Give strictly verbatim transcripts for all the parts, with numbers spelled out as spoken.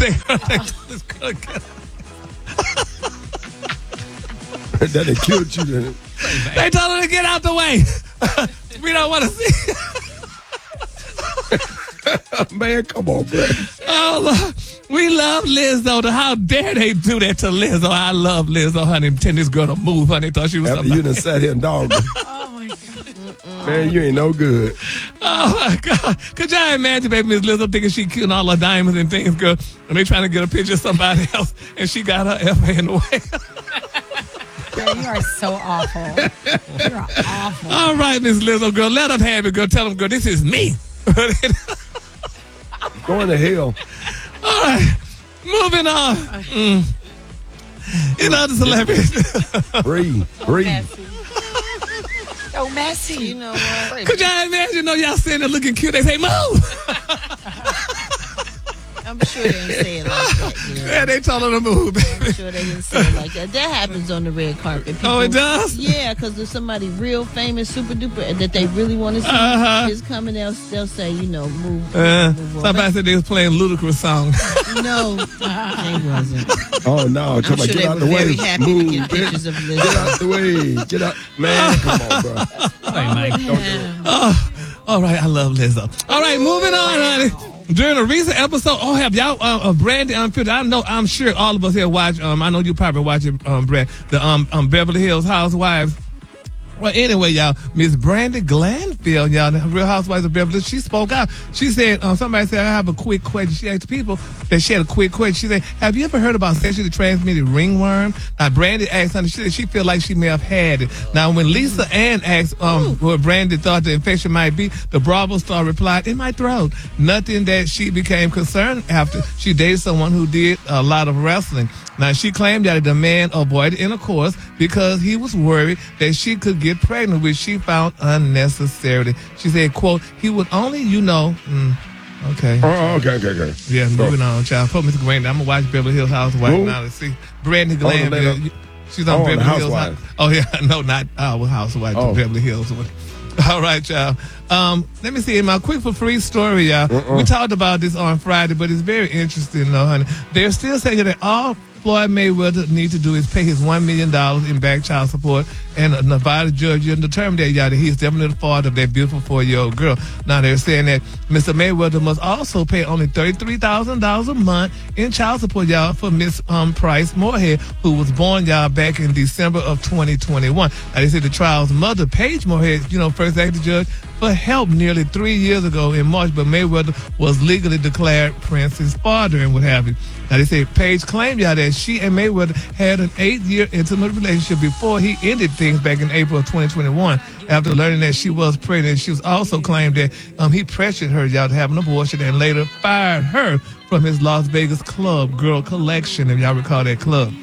they, they told this girl to get That they killed you then. They told her to get out the way. We don't want to see. Man, come on, bro. Oh, Lord. We love Lizzo. How dare they do that to Lizzo? I love Lizzo, honey. Tell this girl to move, honey. Thought she was After somebody. you done sat here and dogged her. Oh, my God. Man, you ain't no good. Oh, my God. Could y'all imagine, baby, Miss Lizzo thinking she killing all her diamonds and things, girl, and they trying to get a picture of somebody else, and she got her F A in the way. Girl, you are so awful. You are awful. All right, Miss Lizzo, girl, let them have it, girl. Tell them, girl, this is me. Going to hell. All right, moving on. Mm. You know the celebrities. Breathe, breathe. Messy. So messy. You know what? Could y'all imagine, you know, y'all sitting there looking cute, they say, move. I'm sure they didn't say it like that. You know? Yeah, they told her to move, baby. I'm sure they didn't say it like that. That happens on the red carpet. People, Oh, it does? Yeah, because if somebody real famous, super duper, and that they really want to see Uh-huh. is coming, they'll, they'll say, you know, move. Uh, move on. somebody said they was playing ludicrous song. No, they wasn't. Oh, no. I'm Come sure on, get they out were the very way. happy Move, to get bitch. pictures of Get Lizzo. out the way. Get out. Man, come on, bro. Oh, all right, I love Lizzo. All right, moving on, honey. During a recent episode, oh, have y'all, uh, uh, Brandy Unfiltered, I know, I'm sure all of us here watch, um, I know you probably watch it, um, Brad, the, um, um, Beverly Hills Housewives. Well, anyway, y'all, Miss Brandy Glanfield, y'all, the Real Housewives of Beverly Hills, she spoke out. She said, um, somebody said, I have a quick question. She asked people that she had a quick question. She said, have you ever heard about sexually transmitted ringworm? Now, Brandy asked, honey, she said she feel like she may have had it. Now, when Lisa Ann asked um, what Brandy thought the infection might be, the Bravo star replied, in my throat. Nothing that she became concerned after she dated someone who did a lot of wrestling. Now, she claimed that the man avoided intercourse because he was worried that she could get pregnant, which she found unnecessary. She said, quote, he would only, you know, mm, okay. Oh, okay, okay, okay. Yeah, moving on, child. Put Mister Grandy. I'm going to watch Beverly Hills Housewives Who? now to see. Brandy Oh, the lady- Glanville. She's on Oh, the Beverly Hills. Housewives. Oh, yeah. No, not our Housewives. Oh. Beverly Hills. All right, y'all. Um, let me see. In my quick for free story, y'all. Uh-uh. We talked about this on Friday, but it's very interesting, though, honey. They're still saying that all Floyd Mayweather need to do is pay his one million dollars in back child support, and a Nevada judge determined that, y'all, that he's definitely the father of that beautiful four-year-old girl. Now, they're saying that Mister Mayweather must also pay only thirty-three thousand dollars a month in child support, y'all, for Miss um, Price Moorhead, who was born, y'all, back in December of twenty twenty-one. Now, they said the child's mother, Paige Moorhead, you know, first asked the judge for help nearly three years ago in March, but Mayweather was legally declared Prince's father and what have you. Now, they say Paige claimed, y'all, that she and Mayweather had an eight-year intimate relationship before he ended things back in April of twenty twenty-one. After learning that she was pregnant, she was also claimed that um, he pressured her, y'all, to have an abortion and later fired her from his Las Vegas club, Girl Collection, if y'all recall that club.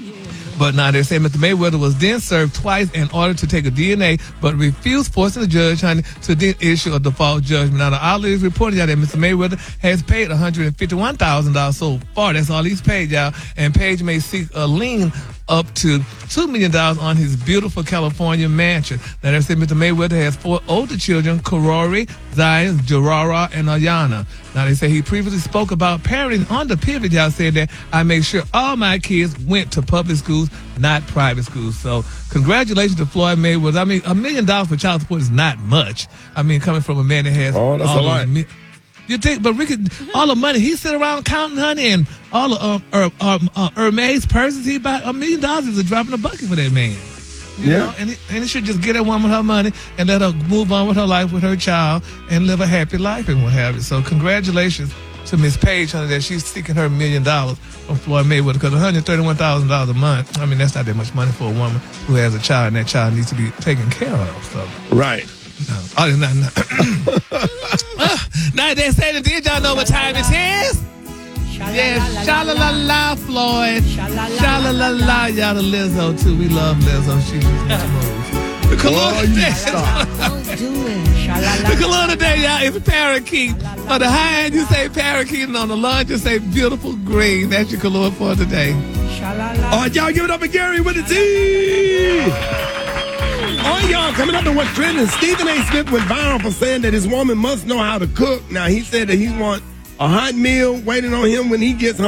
But now they're saying Mister Mayweather was then served twice in order to take a D N A, but refused, forcing the judge, honey, to then issue a default judgment. Now, the outlet is reporting, y'all, that Mister Mayweather has paid one hundred fifty-one thousand dollars so far. That's all he's paid, y'all. And Paige may seek a lien up to two million dollars on his beautiful California mansion. Now, they say Mister Mayweather has four older children, Karori, Zion, Gerara, and Ayana. Now, they say he previously spoke about parenting on the pivot. Y'all said that I make sure all my kids went to public schools, not private schools. So, congratulations to Floyd Mayweather. I mean, a million dollars for child support is not much. I mean, coming from a man that has Oh, that's all a lot. of the, you think, but Ricky, all the money he sit around counting, honey, and all of um, Her, um, uh, Hermes purses he buy, a million dollars is a drop in the bucket for that man. You Yeah. know? And, it, and it should just get that woman her money and let her move on with her life with her child and live a happy life and what have you. So congratulations to Miss Paige, honey, that she's seeking her million dollars from Floyd Mayweather, because one hundred thirty-one thousand dollars a month, I mean, that's not that much money for a woman who has a child, and that child needs to be taken care of. So. Right. No. Oh, no, no. uh, now they say that, did y'all know what time it is? Yes, sha-la-la-la, Floyd. Sha-la-la-la, y'all, the Lizzo, too. We love Lizzo. She's smooth. The color Oh, you stop. Don't do it. the color today, y'all, is parakeet. On the high end, you say parakeet, and on the low end, you say beautiful green. That's your color for today. All right, y'all give it up for Gary with the T. All right, y'all, coming up to what's trending. Stephen A. Smith went viral for saying that his woman must know how to cook. Now, he said that he wants a hot meal waiting on him when he gets home.